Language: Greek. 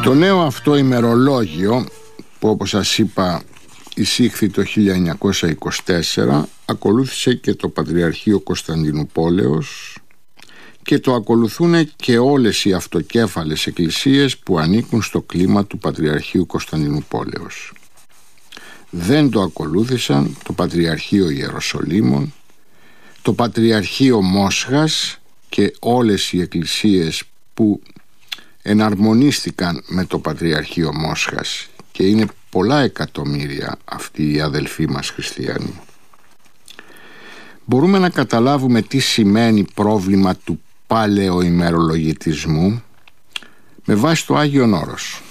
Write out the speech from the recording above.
Το νέο αυτό ημερολόγιο, που όπως σας είπα εισήχθη το 1924, ακολούθησε και το Πατριαρχείο Κωνσταντινουπόλεως και το ακολουθούν και όλες οι αυτοκέφαλες εκκλησίες που ανήκουν στο κλίμα του Πατριαρχείου Κωνσταντινουπόλεως. Δεν το ακολούθησαν το Πατριαρχείο Ιεροσολύμων, το Πατριαρχείο Μόσχας και όλες οι εκκλησίες που εναρμονίστηκαν με το Πατριαρχείο Μόσχας, και είναι πολλά εκατομμύρια αυτοί οι αδελφοί μας χριστιανοί. Μπορούμε να καταλάβουμε τι σημαίνει πρόβλημα του παλαιοημερολογητισμού με βάση το Άγιον Όρος.